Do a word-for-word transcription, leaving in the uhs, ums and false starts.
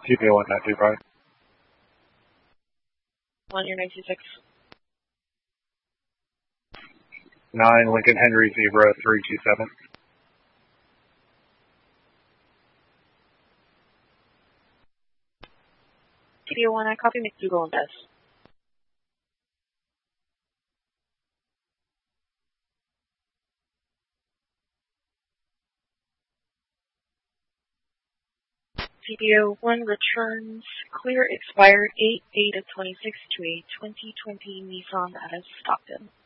T P O one nine two five. One Air nine two six. nine Lincoln Henry Zebra three two seven. T P O one, I copy McDougal and Bess. T P O one returns clear expired eight eight of twenty-six to a twenty twenty Nissan out of Stockton.